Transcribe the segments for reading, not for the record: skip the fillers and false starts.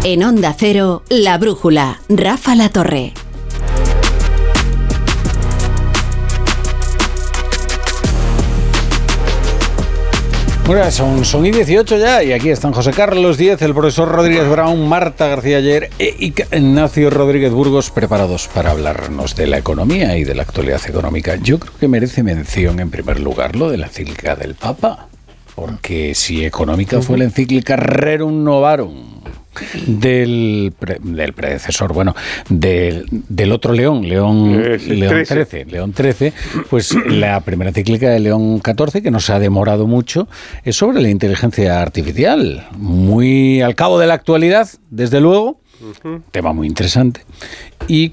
En Onda Cero, La Brújula, Rafa La Torre. Bueno, son y 18 ya, y aquí están José Carlos Díez, el profesor Rodríguez Brown, Marta García Aller y Ignacio Rodríguez Burgos, preparados para hablarnos de la economía y de la actualidad económica. Yo creo que merece mención, en primer lugar, lo de la encíclica del Papa, porque si económica fue la encíclica Rerum Novarum del predecesor, del otro León XIII, pues la primera encíclica de León XIV, que no se ha demorado mucho, es sobre la inteligencia artificial, muy al cabo de la actualidad, desde luego, tema muy interesante, y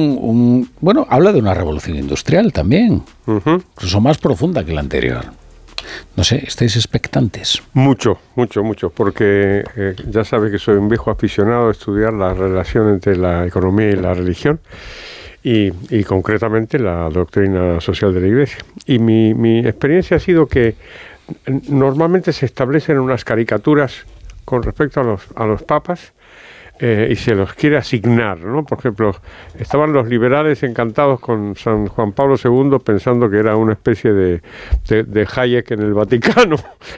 habla de una revolución industrial también, incluso más profunda que la anterior. No sé, ¿estáis expectantes? Mucho, porque ya sabes que soy un viejo aficionado a estudiar la relación entre la economía y la religión y concretamente la doctrina social de la Iglesia. Y mi experiencia ha sido que normalmente se establecen unas caricaturas con respecto a los papas y se los quiere asignar, ¿no? Por ejemplo, estaban los liberales encantados con San Juan Pablo II pensando que era una especie de Hayek en el Vaticano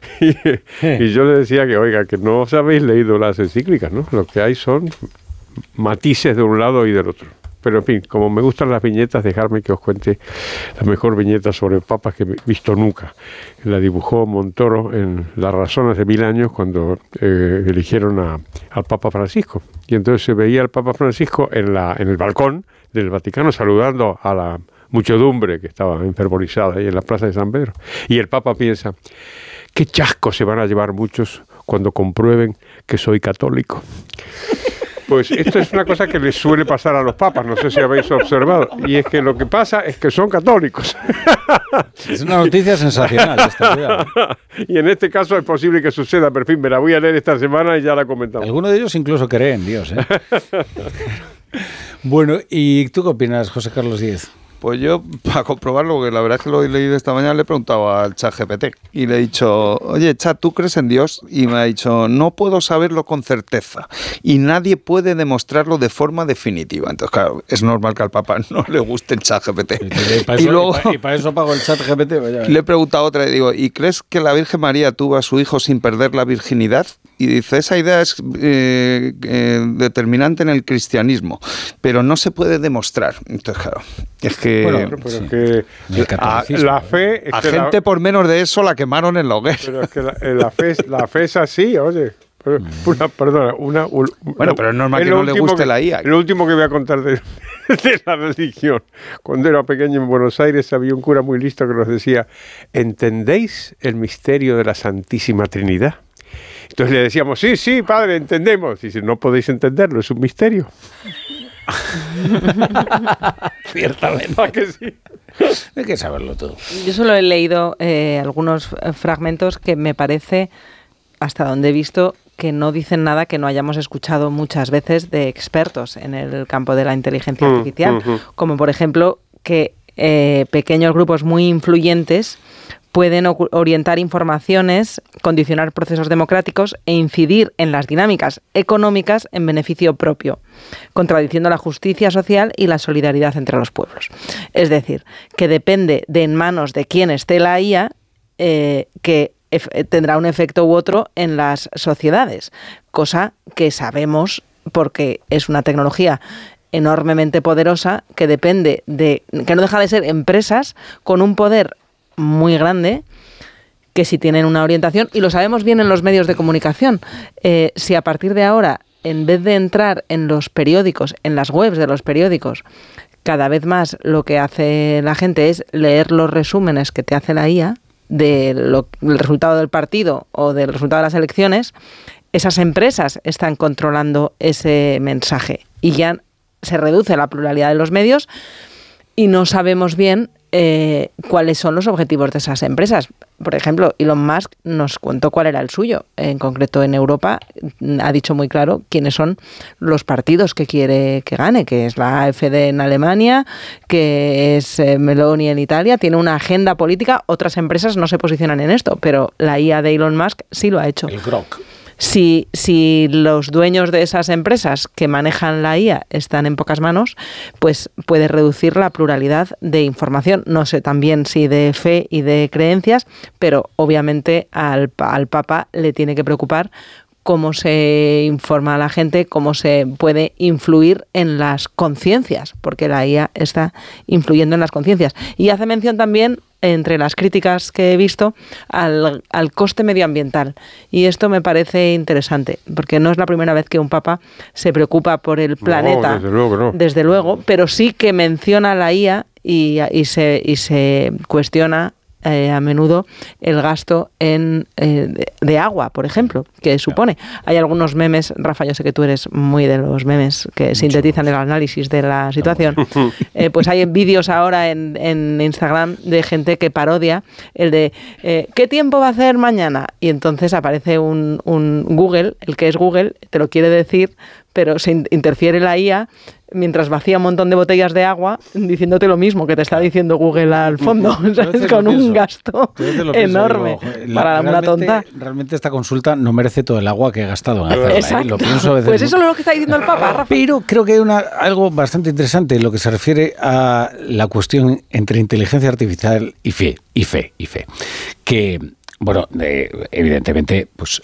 y yo le decía que, oiga, que no os habéis leído las encíclicas, ¿no? Lo que hay son matices de un lado y del otro. Pero en fin, como me gustan las viñetas, dejadme que os cuente la mejor viñeta sobre el Papa que he visto nunca. La dibujó Montoro en Las Razones de 1000 años cuando eligieron al Papa Francisco. Y entonces se veía al Papa Francisco en el balcón del Vaticano saludando a la muchedumbre que estaba enfervorizada ahí en la plaza de San Pedro. Y el Papa piensa, qué chasco se van a llevar muchos cuando comprueben que soy católico. Pues esto es una cosa que les suele pasar a los papas, no sé si habéis observado, y es que lo que pasa es que son católicos. Es una noticia sensacional esta idea. Y en este caso es posible que suceda, pero en fin, me la voy a leer esta semana y ya la comentamos. Algunos de ellos incluso creen en Dios, ¿eh? Bueno, ¿y tú qué opinas, José Carlos Díez? Pues yo, para comprobarlo, porque la verdad es que lo he leído esta mañana, le he preguntado al ChatGPT y le he dicho, oye, Chat, ¿tú crees en Dios? Y me ha dicho, no puedo saberlo con certeza y nadie puede demostrarlo de forma definitiva. Entonces, claro, es normal que al Papa no le guste el ChatGPT. Y para eso pago el ChatGPT. Le he preguntado otra y digo, ¿y crees que la Virgen María tuvo a su hijo sin perder la virginidad? Y dice, esa idea es determinante en el cristianismo, pero no se puede demostrar. Entonces, claro, es que... Pero sí. Que la fe... Es a que gente por menos de eso la quemaron en la hoguera. Pero es que la fe es así, oye. Pero es normal que no le guste la IA. Lo último que voy a contar de la religión. Cuando era pequeño en Buenos Aires había un cura muy listo que nos decía, ¿entendéis el misterio de la Santísima Trinidad? Entonces le decíamos, sí, padre, entendemos. Y dice, no podéis entenderlo, es un misterio. Ciertamente. ¿A que sí? Hay que saberlo todo. Yo solo he leído algunos fragmentos que me parece, hasta donde he visto, que no dicen nada que no hayamos escuchado muchas veces de expertos en el campo de la inteligencia artificial, como por ejemplo que pequeños grupos muy influyentes pueden orientar informaciones, condicionar procesos democráticos e incidir en las dinámicas económicas en beneficio propio, contradiciendo la justicia social y la solidaridad entre los pueblos. Es decir, que depende de en manos de quién esté la IA, que tendrá un efecto u otro en las sociedades, cosa que sabemos porque es una tecnología enormemente poderosa que depende de, que no deja de ser empresas con un poder muy grande, que si tienen una orientación, y lo sabemos bien en los medios de comunicación, si a partir de ahora, en vez de entrar en los periódicos, en las webs de los periódicos, cada vez más lo que hace la gente es leer los resúmenes que te hace la IA del resultado del partido o del resultado de las elecciones, esas empresas están controlando ese mensaje y ya se reduce la pluralidad de los medios y no sabemos bien cuáles son los objetivos de esas empresas. Por ejemplo, Elon Musk nos contó cuál era el suyo. En concreto, en Europa ha dicho muy claro quiénes son los partidos que quiere que gane, que es la AfD en Alemania, que es Meloni en Italia. Tiene una agenda política. Otras empresas no se posicionan en esto, pero la IA de Elon Musk sí lo ha hecho. El Grok. Si los dueños de esas empresas que manejan la IA están en pocas manos, pues puede reducir la pluralidad de información. No sé también si de fe y de creencias, pero obviamente al Papa le tiene que preocupar cómo se informa a la gente, cómo se puede influir en las conciencias, porque la IA está influyendo en las conciencias. Y hace mención también, entre las críticas que he visto, al coste medioambiental. Y esto me parece interesante, porque no es la primera vez que un papa se preocupa por el planeta. Desde luego, no. Desde luego, pero sí que menciona la IA y se cuestiona a menudo el gasto de agua, por ejemplo, que supone. Hay algunos memes, Rafa, yo sé que tú eres muy de los memes que sintetizan el análisis de la situación, pues hay vídeos ahora en Instagram de gente que parodia el de ¿qué tiempo va a hacer mañana? Y entonces aparece un Google, el que es Google, te lo quiere decir, pero se interfiere la IA mientras vacía un montón de botellas de agua diciéndote lo mismo que te está diciendo Google al fondo, ¿sabes? Con un gasto enorme para una tonta. Realmente esta consulta no merece todo el agua que he gastado en hacerla. Exacto. Lo pienso a veces. Pues eso es lo que está diciendo el Papa, Rafa. Pero creo que hay algo bastante interesante en lo que se refiere a la cuestión entre inteligencia artificial y fe. Que, bueno, evidentemente, pues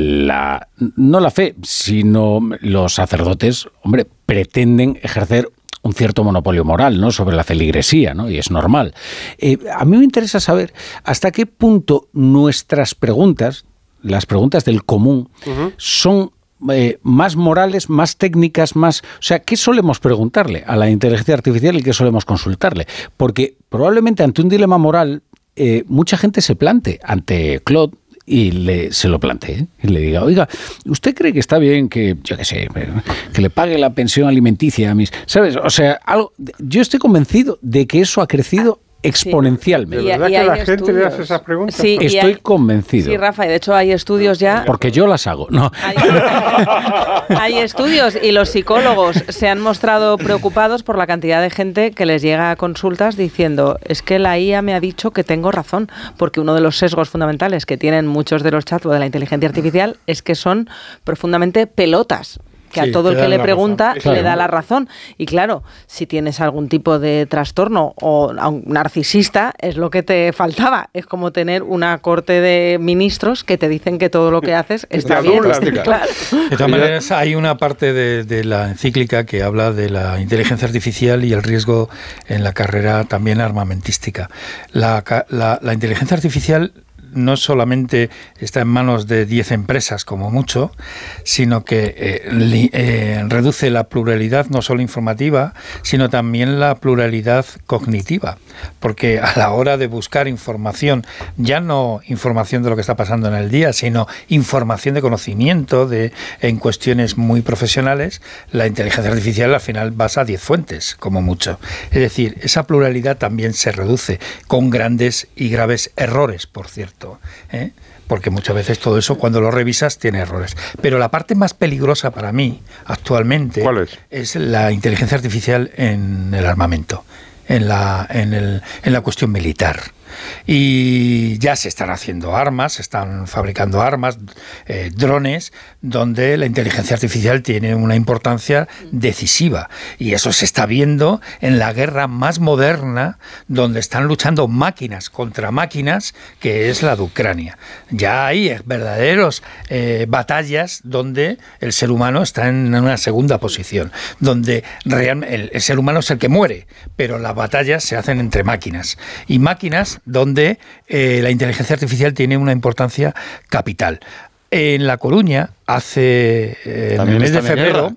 no la fe, sino los sacerdotes, hombre, pretenden ejercer un cierto monopolio moral, ¿no?, sobre la feligresía, ¿no?, y es normal. A mí me interesa saber hasta qué punto nuestras preguntas, las preguntas del común, son más morales, más técnicas, más... O sea, ¿qué solemos preguntarle a la inteligencia artificial y qué solemos consultarle? Porque probablemente ante un dilema moral, mucha gente se plante ante Claude y se lo plantee y le diga, oiga, ¿usted cree que está bien que, yo qué sé, que le pague la pensión alimenticia a mis... ¿Sabes? O sea, yo estoy convencido de que eso ha crecido exponencialmente. ¿De verdad que la gente le hace esas preguntas? Sí, estoy convencido. Sí, Rafa, y de hecho hay estudios ya... Porque yo las hago, ¿no? Hay estudios y los psicólogos se han mostrado preocupados por la cantidad de gente que les llega a consultas diciendo, es que la IA me ha dicho que tengo razón, porque uno de los sesgos fundamentales que tienen muchos de los chatbots de la inteligencia artificial es que son profundamente pelotas, que a todo el que le pregunta le da la razón. Y claro, si tienes algún tipo de trastorno o un narcisista, es lo que te faltaba. Es como tener una corte de ministros que te dicen que todo lo que haces está bien. Claro. De todas maneras, hay una parte de la encíclica que habla de la inteligencia artificial y el riesgo en la carrera también armamentística. La inteligencia artificial no solamente está en manos de 10 empresas como mucho, sino que reduce la pluralidad no solo informativa, sino también la pluralidad cognitiva, porque a la hora de buscar información, ya no información de lo que está pasando en el día, sino información de conocimiento en cuestiones muy profesionales, la inteligencia artificial al final basa 10 fuentes, como mucho. Es decir, esa pluralidad también se reduce con grandes y graves errores, por cierto. Porque muchas veces todo eso, cuando lo revisas, tiene errores. Pero la parte más peligrosa para mí, actualmente, ¿cuál es la inteligencia artificial en el armamento, en la cuestión militar. Y ya se están haciendo armas, se están fabricando armas, drones, donde la inteligencia artificial tiene una importancia decisiva. Y eso se está viendo en la guerra más moderna, donde están luchando máquinas contra máquinas, que es la de Ucrania. Ya hay verdaderos batallas donde el ser humano está en una segunda posición, donde el ser humano es el que muere, pero las batallas se hacen entre máquinas. Y máquinas donde la inteligencia artificial tiene una importancia capital. En La Coruña, en el mes de febrero,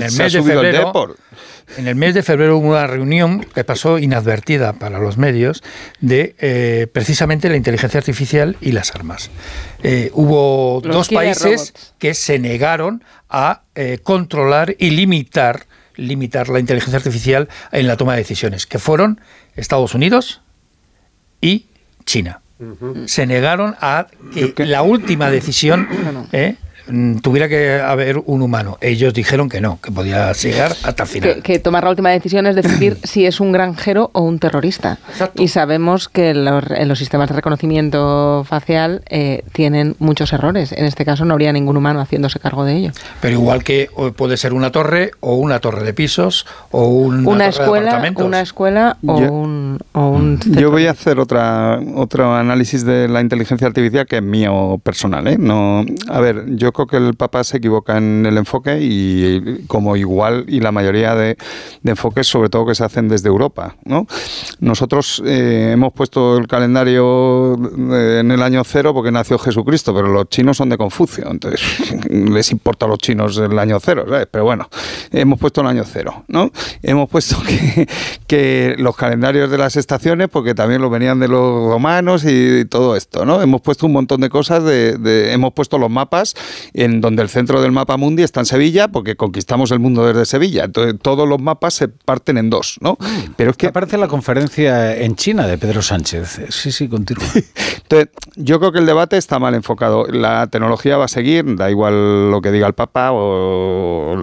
hubo una reunión que pasó inadvertida para los medios de precisamente la inteligencia artificial y las armas. Hubo dos países que se negaron a controlar y limitar la inteligencia artificial en la toma de decisiones, que fueron Estados Unidos y China. Se negaron a que la última decisión tuviera que haber un humano. Ellos dijeron que no, que podía llegar hasta el final. Que tomar la última decisión es decidir si es un granjero o un terrorista. Exacto. Y sabemos que en los sistemas de reconocimiento facial tienen muchos errores. En este caso no habría ningún humano haciéndose cargo de ello. Pero igual que puede ser una torre o una torre de pisos o una torre de apartamentos. Una escuela o un Yo voy a hacer otro análisis de la inteligencia artificial que es mío personal, ¿eh? No, a ver, yo creo que el Papa se equivoca en el enfoque y como igual y la mayoría de enfoques, sobre todo que se hacen desde Europa, ¿no? Nosotros hemos puesto el calendario en el año 0 porque nació Jesucristo, pero los chinos son de Confucio, entonces les importa a los chinos el año 0, ¿sabes? Pero bueno, hemos puesto el año 0, ¿no? Hemos puesto que los calendarios de las estaciones, porque también lo venían de los romanos y todo esto, ¿no? Hemos puesto un montón de cosas, hemos puesto los mapas en donde el centro del mapa mundi está en Sevilla, porque conquistamos el mundo desde Sevilla. Entonces, todos los mapas se parten en dos, ¿no? Pero es que aparece la conferencia en China de Pedro Sánchez. Sí, continúa. Entonces, yo creo que el debate está mal enfocado. La tecnología va a seguir, da igual lo que diga el Papa o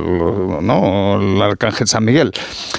el Arcángel San Miguel.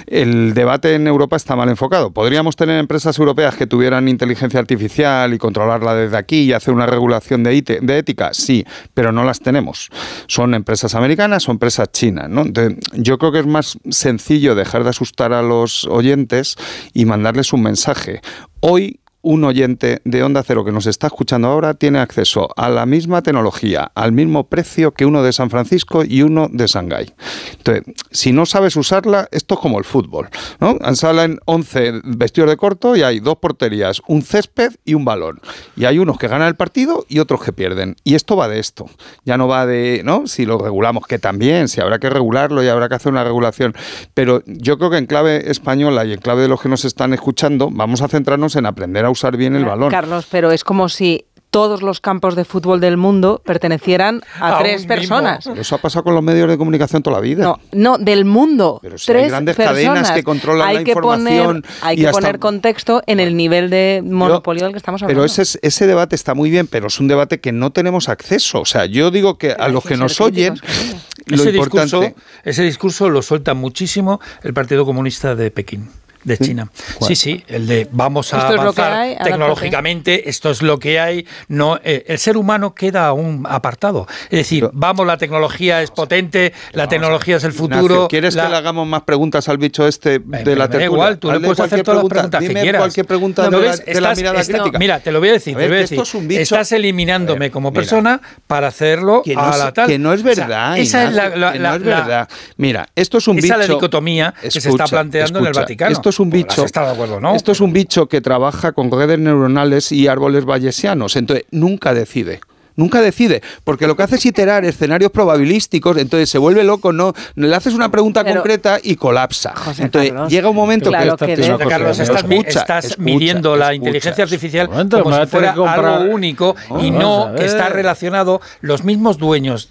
El debate en Europa está mal enfocado. ¿Podríamos tener empresas europeas que tuvieran inteligencia artificial y controlarla desde aquí y hacer una regulación de ética? Sí, pero no las tenemos. Son empresas americanas o empresas chinas, ¿no? Entonces, yo creo que es más sencillo dejar de asustar a los oyentes y mandarles un mensaje. Hoy, un oyente de Onda Cero que nos está escuchando ahora tiene acceso a la misma tecnología, al mismo precio que uno de San Francisco y uno de Shanghái. Entonces, si no sabes usarla, esto es como el fútbol, ¿no? Salen 11 vestidos de corto y hay 2 porterías, un césped y un balón. Y hay unos que ganan el partido y otros que pierden. Y esto va de esto. Ya no va de, ¿no? Si lo regulamos, que también, si habrá que regularlo y habrá que hacer una regulación. Pero yo creo que en clave española y en clave de los que nos están escuchando, vamos a centrarnos en aprender a usar bien el balón. Carlos, pero es como si todos los campos de fútbol del mundo pertenecieran a 3 personas. Pero eso ha pasado con los medios de comunicación toda la vida. No, del mundo. Pero si 3 hay grandes personas. cadenas que controlan la información. Hay que poner contexto en el nivel de monopolio del que estamos hablando. Pero ese debate está muy bien, pero es un debate que no tenemos acceso. O sea, yo digo que a los que nos oyen, lo importante... Ese discurso lo suelta muchísimo el Partido Comunista de Pekín. De China. ¿Cuál? Sí, el de vamos a avanzar tecnológicamente, esto es lo que hay. No, el ser humano queda aún apartado. Es decir, la tecnología es potente, la tecnología es el futuro. Ignacio, ¿quieres que le hagamos más preguntas al bicho de la tertulia? Igual, tú le puedes hacer todas las preguntas que quieras. Cualquier pregunta de la mirada crítica. Mira, te lo voy a decir. Estás eliminándome como persona para hacerlo a la tal. Que no es verdad. Esa es no es verdad. Mira, esto es un bicho. Esa es la dicotomía que se está planteando en el Vaticano. Esto es un bicho. Esto es un bicho que trabaja con redes neuronales y árboles bayesianos. Entonces, nunca decide. Nunca decide, porque lo que hace es iterar escenarios probabilísticos, entonces se vuelve loco, no le haces una pregunta concreta y colapsa. José entonces Carlos, llega un momento Carlos, estás midiendo la inteligencia artificial como si fuera algo único y no que está relacionado. Los mismos dueños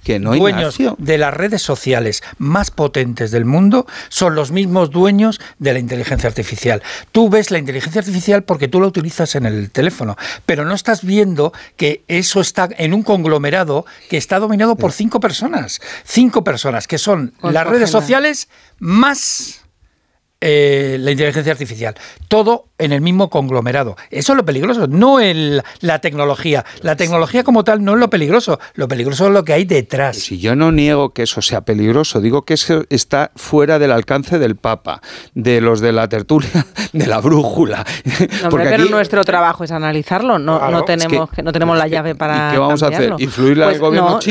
de las redes sociales más potentes del mundo son los mismos dueños de la inteligencia artificial. Tú ves la inteligencia artificial porque tú la utilizas en el teléfono, pero no estás viendo que eso está en un conglomerado que está dominado por 5 personas. 5 personas que son las redes sociales más la inteligencia artificial. Todo en el mismo conglomerado. Eso es lo peligroso, no la tecnología. La tecnología como tal no es lo peligroso. Lo peligroso es lo que hay detrás. Si yo no niego que eso sea peligroso, digo que eso está fuera del alcance del Papa, de los de la tertulia, de la brújula. Pero nuestro trabajo es analizarlo. No tenemos la llave para ¿y qué vamos a hacer? ¿Influir al gobierno chino?